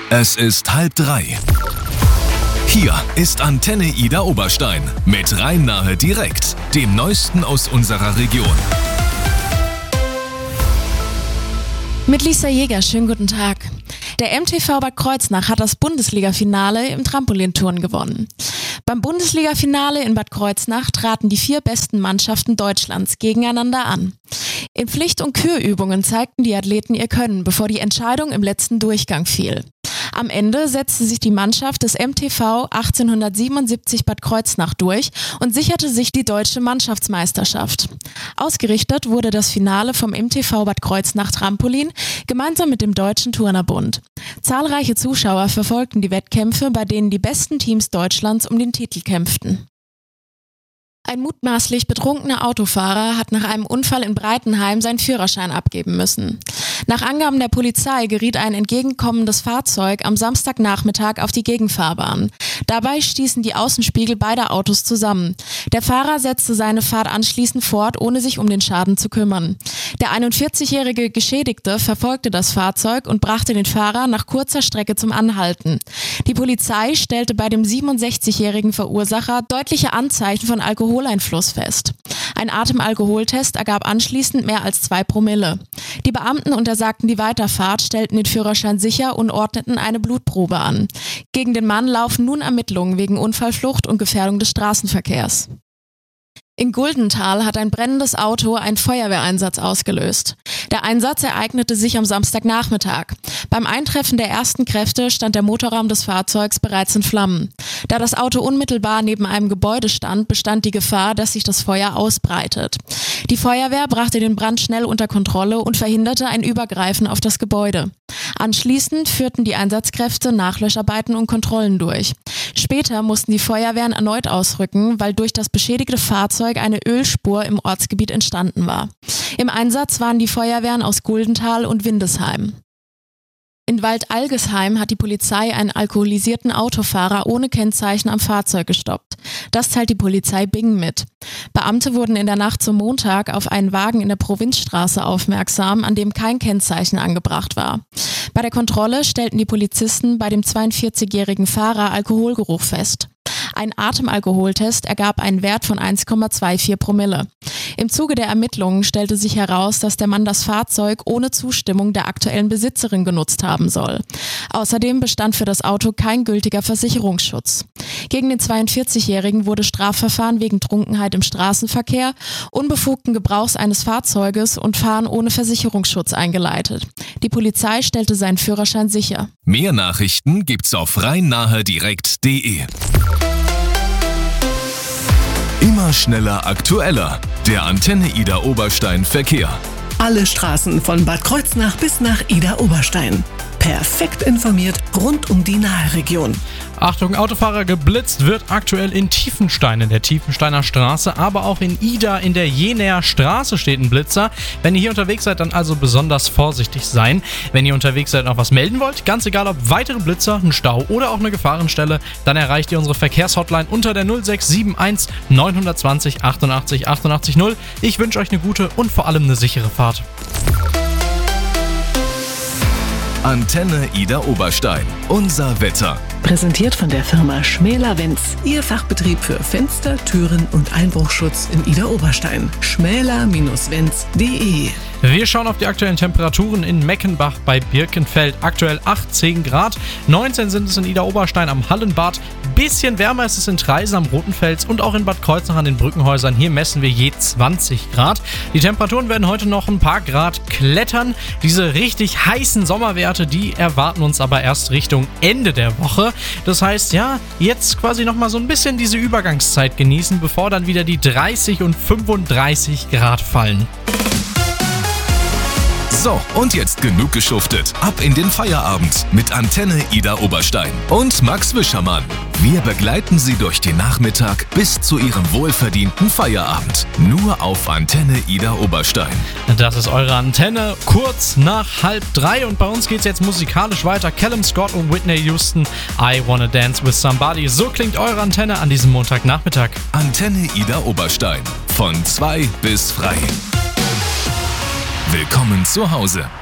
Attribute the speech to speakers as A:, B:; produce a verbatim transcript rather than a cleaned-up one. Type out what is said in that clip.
A: Es ist halb drei. Hier ist Antenne Ida Oberstein mit Rhein-Nahe direkt, dem Neuesten aus unserer Region.
B: Mit Lisa Jäger, schönen guten Tag. Der M T V Bad Kreuznach hat das Bundesliga-Finale im Trampolinturnen gewonnen. Beim Bundesliga-Finale in Bad Kreuznach traten die vier besten Mannschaften Deutschlands gegeneinander an. In Pflicht- und Kürübungen zeigten die Athleten ihr Können, bevor die Entscheidung im letzten Durchgang fiel. Am Ende setzte sich die Mannschaft des M T V achtzehnhundertsiebenundsiebzig Bad Kreuznach durch und sicherte sich die deutsche Mannschaftsmeisterschaft. Ausgerichtet wurde das Finale vom M T V Bad Kreuznach Trampolin gemeinsam mit dem Deutschen Turnerbund. Zahlreiche Zuschauer verfolgten die Wettkämpfe, bei denen die besten Teams Deutschlands um den Titel kämpften. Ein mutmaßlich betrunkener Autofahrer hat nach einem Unfall in Breitenheim seinen Führerschein abgeben müssen. Nach Angaben der Polizei geriet ein entgegenkommendes Fahrzeug am Samstagnachmittag auf die Gegenfahrbahn. Dabei stießen die Außenspiegel beider Autos zusammen. Der Fahrer setzte seine Fahrt anschließend fort, ohne sich um den Schaden zu kümmern. Der einundvierzigjährige Geschädigte verfolgte das Fahrzeug und brachte den Fahrer nach kurzer Strecke zum Anhalten. Die Polizei stellte bei dem siebenundsechzigjährigen Verursacher deutliche Anzeichen von Alkoholeinfluss fest. Ein Atemalkoholtest ergab anschließend mehr als zwei Promille. Die Beamten untersagten die Weiterfahrt, stellten den Führerschein sicher und ordneten eine Blutprobe an. Gegen den Mann laufen nun Ermittlungen wegen Unfallflucht und Gefährdung des Straßenverkehrs. In Guldenthal hat ein brennendes Auto einen Feuerwehreinsatz ausgelöst. Der Einsatz ereignete sich am Samstagnachmittag. Beim Eintreffen der ersten Kräfte stand der Motorraum des Fahrzeugs bereits in Flammen. Da das Auto unmittelbar neben einem Gebäude stand, bestand die Gefahr, dass sich das Feuer ausbreitet. Die Feuerwehr brachte den Brand schnell unter Kontrolle und verhinderte ein Übergreifen auf das Gebäude. Anschließend führten die Einsatzkräfte Nachlöscharbeiten und Kontrollen durch. Später mussten die Feuerwehren erneut ausrücken, weil durch das beschädigte Fahrzeug eine Ölspur im Ortsgebiet entstanden war. Im Einsatz waren die Feuerwehren aus Guldenthal und Windesheim. In Waldalgesheim hat die Polizei einen alkoholisierten Autofahrer ohne Kennzeichen am Fahrzeug gestoppt. Das teilt die Polizei Bingen mit. Beamte wurden in der Nacht zum Montag auf einen Wagen in der Provinzstraße aufmerksam, an dem kein Kennzeichen angebracht war. Bei der Kontrolle stellten die Polizisten bei dem zweiundvierzigjährigen Fahrer Alkoholgeruch fest. Ein Atemalkoholtest ergab einen Wert von eins Komma vierundzwanzig Promille. Im Zuge der Ermittlungen stellte sich heraus, dass der Mann das Fahrzeug ohne Zustimmung der aktuellen Besitzerin genutzt haben soll. Außerdem bestand für das Auto kein gültiger Versicherungsschutz. Gegen den zweiundvierzigjährigen wurde Strafverfahren wegen Trunkenheit im Straßenverkehr, unbefugten Gebrauchs eines Fahrzeuges und Fahren ohne Versicherungsschutz eingeleitet. Die Polizei stellte seinen Führerschein sicher.
A: Mehr Nachrichten gibt's auf rhein-nahe direkt punkt de. Immer schneller, aktueller. Der Antenne Ida Oberstein Verkehr.
C: Alle Straßen von Bad Kreuznach bis nach Ida Oberstein. Perfekt informiert rund um die Naheregion.
D: Achtung, Autofahrer, geblitzt wird aktuell in Tiefenstein in der Tiefensteiner Straße, aber auch in Ida in der Jenaer Straße steht ein Blitzer. Wenn ihr hier unterwegs seid, dann also besonders vorsichtig sein. Wenn ihr unterwegs seid und noch was melden wollt, ganz egal ob weitere Blitzer, ein Stau oder auch eine Gefahrenstelle, dann erreicht ihr unsere Verkehrshotline unter der null sechs sieben eins neun zwei null achtundachtzig achtundachtzig null. Ich wünsche euch eine gute und vor allem eine sichere Fahrt.
A: Antenne Ida Oberstein. Unser Wetter.
C: Präsentiert von der Firma Schmäler-Wenz. Ihr Fachbetrieb für Fenster, Türen und Einbruchschutz in Ida Oberstein. schmäler Bindestrich wenz punkt de.
D: Wir schauen auf die aktuellen Temperaturen in Meckenbach bei Birkenfeld. Aktuell achtzehn Grad, neunzehn sind es in Ida Oberstein am Hallenbad. Bisschen wärmer ist es in Treisen am Rotenfels und auch in Bad Kreuznach an den Brückenhäusern. Hier messen wir je zwanzig Grad. Die Temperaturen werden heute noch ein paar Grad klettern. Diese richtig heißen Sommerwerte, die erwarten uns aber erst Richtung Ende der Woche. Das heißt, ja, jetzt quasi nochmal so ein bisschen diese Übergangszeit genießen, bevor dann wieder die dreißig und fünfunddreißig Grad fallen.
A: So, und jetzt genug geschuftet. Ab in den Feierabend mit Antenne Ida Oberstein und Max Wischermann. Wir begleiten Sie durch den Nachmittag bis zu Ihrem wohlverdienten Feierabend. Nur auf Antenne Ida Oberstein.
D: Das ist eure Antenne, kurz nach halb drei. Und bei uns geht's jetzt musikalisch weiter. Callum Scott und Whitney Houston, I Wanna Dance With Somebody. So klingt eure Antenne an diesem Montagnachmittag.
A: Antenne Ida Oberstein. Von zwei bis frei. Willkommen zu Hause.